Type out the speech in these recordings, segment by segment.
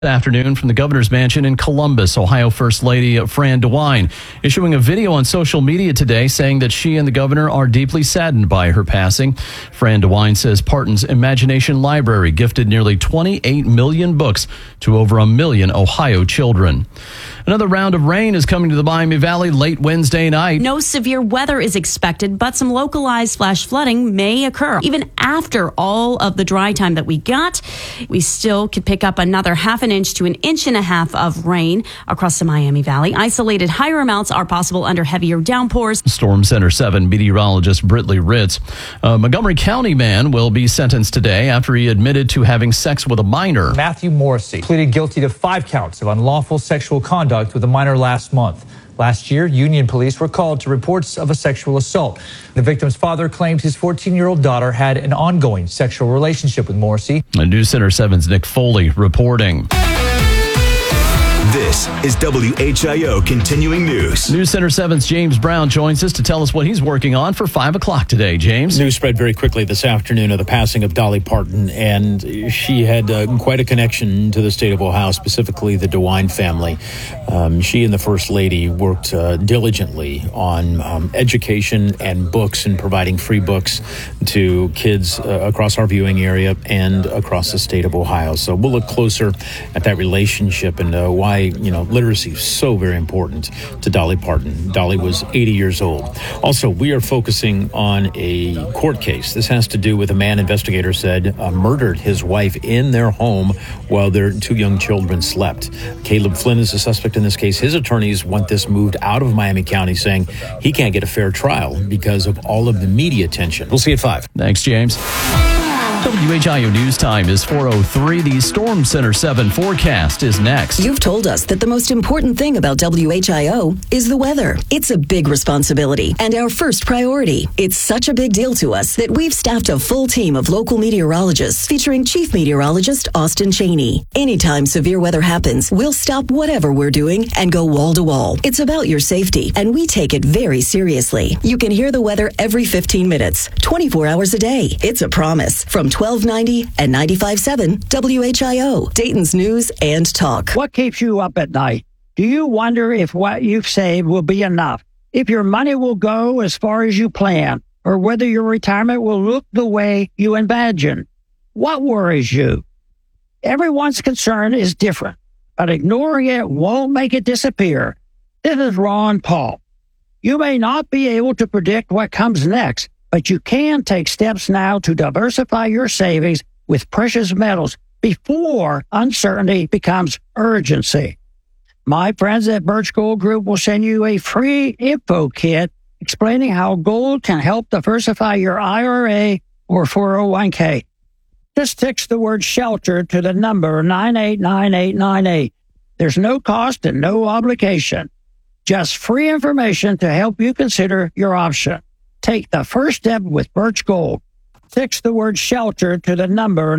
Good afternoon from the governor's mansion in Columbus. Ohio First Lady Fran DeWine issuing a video on social media today saying that she and the governor are deeply saddened by her passing. Fran DeWine says Parton's Imagination Library gifted nearly 28 million books to over 1 million Ohio children. Another round of rain is coming to the Miami Valley late Wednesday night. No severe weather is expected, but some localized flash flooding may occur. Even after all of the dry time that we got, we still could pick up another half an inch to an inch and a half of rain across the Miami Valley. Isolated higher amounts are possible under heavier downpours. Storm Center 7 meteorologist Britley Ritz. A Montgomery County man will be sentenced today after he admitted to having sex with a minor. Matthew Morrissey pleaded guilty to 5 counts of unlawful sexual conduct with a minor last month. Last year, Union police were called to reports of a sexual assault. The victim's father claimed his 14-year-old daughter had an ongoing sexual relationship with Morrissey. News Center 7's Nick Foley reporting. This is WHIO Continuing News. News Center 7's James Brown joins us to tell us what he's working on for 5 o'clock today. James? News spread very quickly this afternoon of the passing of Dolly Parton, and she had quite a connection to the state of Ohio, specifically the DeWine family. She and the First Lady worked diligently on education and books and providing free books to kids across our viewing area and across the state of Ohio. So we'll look closer at that relationship and why literacy is so very important to Dolly Parton. Dolly was 80 years old. Also, we are focusing on a court case. This has to do with a man investigators said murdered his wife in their home while their 2 young children slept. Caleb Flynn is the suspect in this case. His attorneys want this moved out of Miami County, saying he can't get a fair trial because of all of the media attention. We'll see you at 5. Thanks, James. WHIO News Time is 4:03. The Storm Center 7 forecast is next. You've told us that the most important thing about WHIO is the weather. It's a big responsibility and our first priority. It's such a big deal to us that we've staffed a full team of local meteorologists featuring Chief Meteorologist Austin Cheney. Anytime severe weather happens, we'll stop whatever we're doing and go wall to wall. It's about your safety, and we take it very seriously. You can hear the weather every 15 minutes, 24 hours a day. It's a promise from 1290 and 95.7 WHIO, Dayton's News and Talk. What keeps you up at night? Do you wonder if what you've saved will be enough? If your money will go as far as you plan? Or whether your retirement will look the way you imagine? What worries you? Everyone's concern is different, but ignoring it won't make it disappear. This is Ron Paul. You may not be able to predict what comes next, but you can take steps now to diversify your savings with precious metals before uncertainty becomes urgency. My friends at Birch Gold Group will send you a free info kit explaining how gold can help diversify your IRA or 401k. Just text the word shelter to the number 989898. There's no cost and no obligation. Just free information to help you consider your option. Take the first step with Birch Gold. Text the word shelter to the number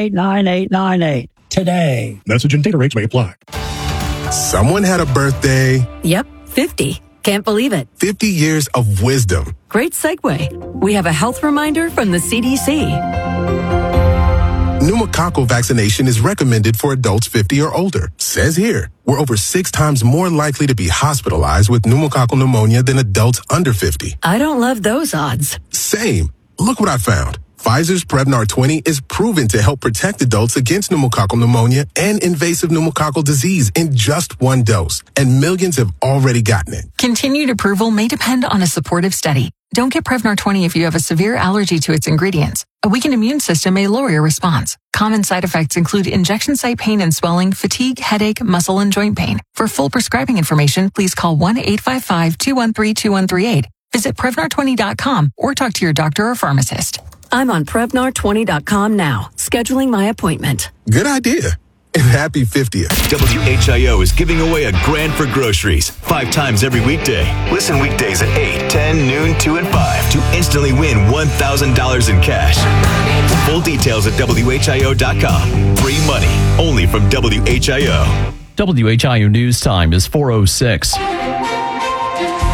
989898 today. Message and data rates may apply. Someone had a birthday. Yep, 50. Can't believe it. 50 years of wisdom. Great segue. We have a health reminder from the CDC. Pneumococcal vaccination is recommended for adults 50 or older. Says here, we're over 6 times more likely to be hospitalized with pneumococcal pneumonia than adults under 50. I don't love those odds. Same. Look what I found. Pfizer's Prevnar 20 is proven to help protect adults against pneumococcal pneumonia and invasive pneumococcal disease in just 1 dose. And millions have already gotten it. Continued approval may depend on a supportive study. Don't get Prevnar 20 if you have a severe allergy to its ingredients. A weakened immune system may lower your response. Common side effects include injection site pain and swelling, fatigue, headache, muscle, and joint pain. For full prescribing information, please call 1-855-213-2138. Visit Prevnar20.com or talk to your doctor or pharmacist. I'm on Prevnar20.com now, scheduling my appointment. Good idea. And happy 50th. WHIO is giving away a grand for groceries 5 times every weekday. Listen weekdays at 8, 10, noon, 2, and 5 to instantly win $1,000 in cash. Full details at WHIO.com. Free money only from WHIO. WHIO News Time is 4:06.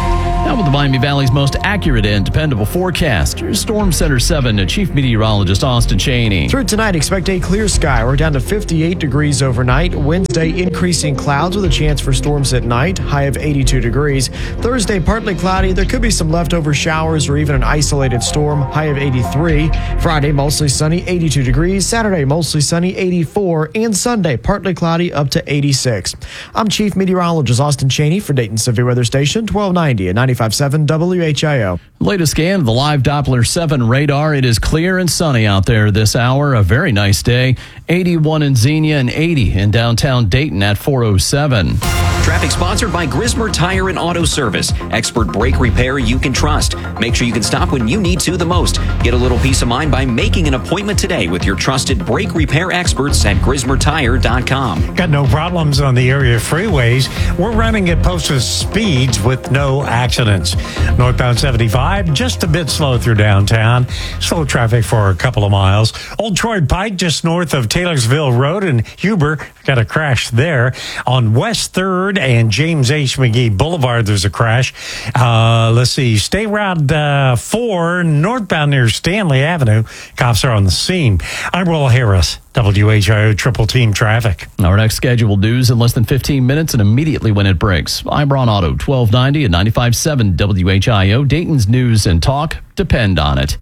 Now with the Miami Valley's most accurate and dependable forecast, here's Storm Center 7 Chief Meteorologist Austin Cheney. Through tonight, expect a clear sky. We're down to 58 degrees overnight. Wednesday, increasing clouds with a chance for storms at night, high of 82 degrees. Thursday, partly cloudy. There could be some leftover showers or even an isolated storm, high of 83. Friday, mostly sunny, 82 degrees. Saturday, mostly sunny, 84. And Sunday, partly cloudy, up to 86. I'm Chief Meteorologist Austin Cheney for Dayton Severe Weather Station, 1290 at 95.7 WHIO. Latest scan of the live Doppler 7 radar. It is clear and sunny out there this hour. A very nice day. 81 in Xenia and 80 in downtown Dayton at 407. Traffic sponsored by Grismer Tire and Auto Service. Expert brake repair you can trust. Make sure you can stop when you need to the most. Get a little peace of mind by making an appointment today with your trusted brake repair experts at GrismerTire.com. Got no problems on the area freeways. We're running at posted speeds with no accidents. Northbound 75, just a bit slow through downtown. Slow traffic for a couple of miles. Old Troy Pike, just north of Taylorsville Road and Huber. Got a crash there. On West 3rd and James H. McGee Boulevard, there's a crash. Let's see. State Route 4, northbound near Stanley Avenue. Cops are on the scene. I'm Will Harris, WHIO Triple Team Traffic. Our next scheduled news in less than 15 minutes and immediately when it breaks. I'm Ron Auto, 1290 and 95.7 WHIO. Dayton's news and talk depend on it.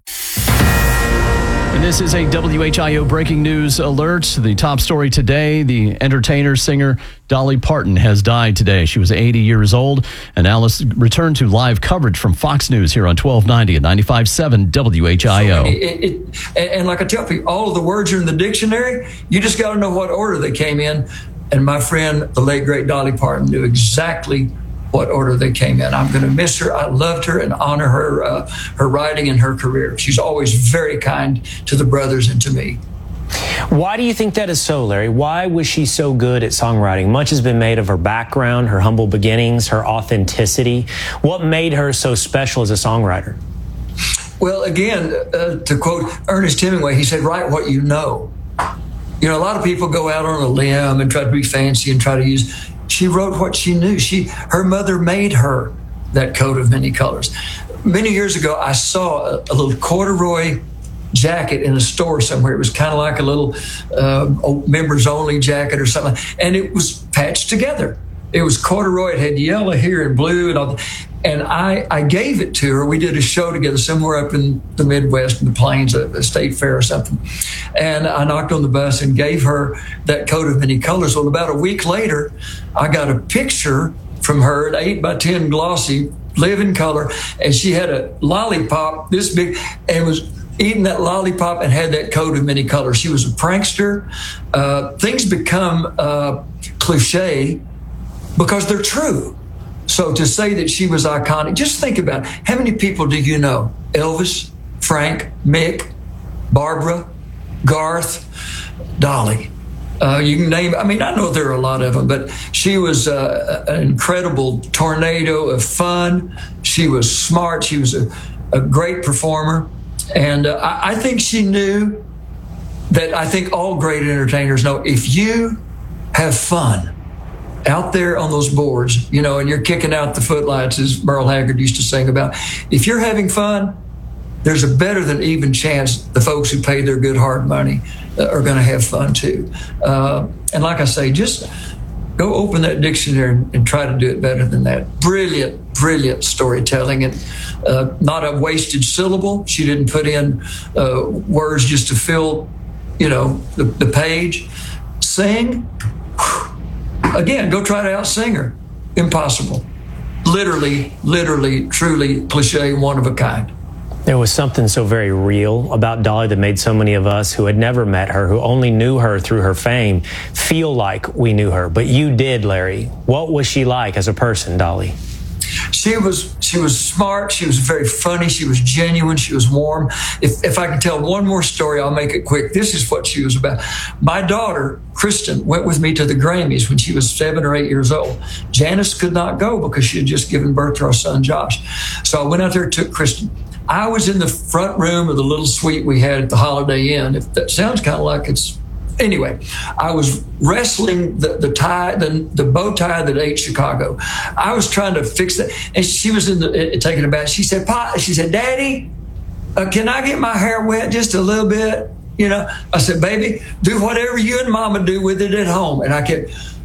And this is a WHIO breaking news alert. The top story today, the entertainer, singer Dolly Parton has died today. She was 80 years old. And now let's return to live coverage from Fox News here on 1290 and 95.7 WHIO. And like I tell people, all of the words are in the dictionary. You just got to know what order they came in. And my friend, the late, great Dolly Parton, knew exactly what order they came in. I'm going to miss her. I loved her and honor her, her writing and her career. She's always very kind to the brothers and to me. Why do you think that is so, Larry? Why was she so good at songwriting? Much has been made of her background, her humble beginnings, her authenticity. What made her so special as a songwriter? Well, again, to quote Ernest Hemingway, he said, write what you know. You know, a lot of people go out on a limb and try to be fancy and try to use. She wrote what she knew. Her mother made her that coat of many colors. Many years ago, I saw a little corduroy jacket in a store somewhere. It was kind of like a little members only jacket or something. And it was patched together. It was corduroy. It had yellow here and blue and all. And I gave it to her. We did a show together somewhere up in the Midwest, in the Plains, a state fair or something. And I knocked on the bus and gave her that coat of many colors. Well, about a week later, I got a picture from her, an 8x10 glossy, live in color. And she had a lollipop this big and was eating that lollipop and had that coat of many colors. She was a prankster. Things become cliche because they're true. So to say that she was iconic, just think about it. How many people do you know? Elvis, Frank, Mick, Barbara, Garth, Dolly. You can name, I mean, I know there are a lot of them, but she was an incredible tornado of fun. She was smart. She was a great performer. And I think she knew that I think all great entertainers know if you have fun out there on those boards, you know, and you're kicking out the footlights, as Merle Haggard used to sing about. If you're having fun, there's a better than even chance the folks who pay their good hard money are going to have fun too. And like I say, just go open that dictionary and try to do it better than that. Brilliant, brilliant storytelling, and not a wasted syllable. She didn't put in words just to fill, you know, the page. Sing. Again, go try to out-sing her. Impossible. Literally, truly cliche, one of a kind. There was something so very real about Dolly that made so many of us who had never met her, who only knew her through her fame, feel like we knew her. But you did, Larry. What was she like as a person, Dolly? She was smart. She was very funny. She was genuine. She was warm. If I can tell one more story, I'll make it quick. This is what she was about. My daughter, Kristen, went with me to the Grammys when she was 7 or 8 years old. Janice could not go because she had just given birth to our son, Josh. So I went out there and took Kristen. I was in the front room of the little suite we had at the Holiday Inn. If that sounds kind of like it's Anyway, I was wrestling the tie, the bow tie that ate Chicago. I was trying to fix that, and she was taking a bath. She said, "Daddy, can I get my hair wet just a little bit?" I said, "Baby, do whatever you and Mama do with it at home." And I kept,